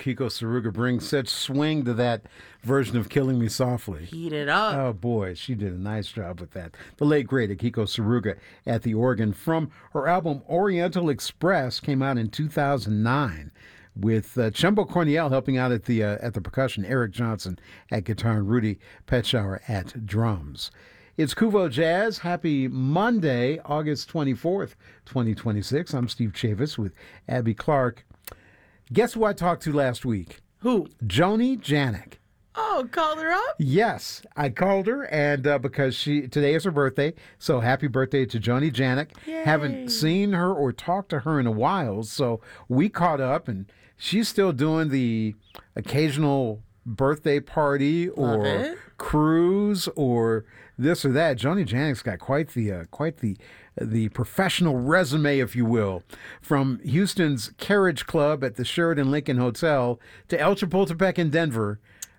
Kiko Saruga brings such swing to that version of Killing Me Softly. Heat it up. Oh, boy, she did a nice job with that. The late, great Akiko Saruga at the organ from her album Oriental Express came out in 2009 with Chumbo Corniel helping out at the percussion, Eric Johnson at guitar, and Rudy Petschauer at drums. It's Kuvo Jazz. Happy Monday, August 24th, 2026. I'm Steve Chavis with Abby Clark. Guess who I talked to last week? Who? Joni Janik. Oh, called her up? Yes, I called her, and because today is her birthday, so happy birthday to Joni Janik. Yay. Haven't seen her or talked to her in a while, so we caught up, and she's still doing the occasional birthday party or cruise or this or that. Joni Janik's got quite the professional resume, if you will, from Houston's Carriage Club at the Sheraton Lincoln Hotel to El Chapultepec in Denver.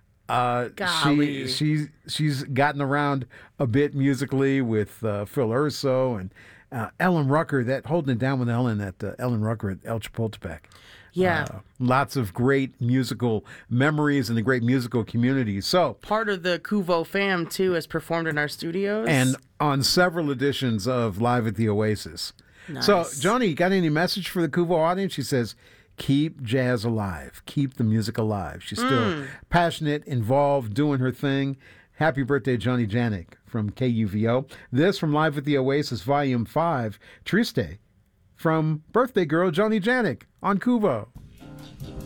She's gotten around a bit musically with Phil Urso and Ellen Rucker, holding it down with Ellen Rucker at El Chapultepec. Yeah. Lots of great musical memories in the great musical community. So part of the Kuvo fam, too, has performed in our studios. And on several editions of Live at the Oasis. Nice. So, Joni, got any message for the Kuvo audience? She says, keep jazz alive. Keep the music alive. She's still passionate, involved, doing her thing. Happy birthday, Joni Janik from KUVO. This from Live at the Oasis, Volume 5, Triste, from birthday girl Joni Janik on Kuvo.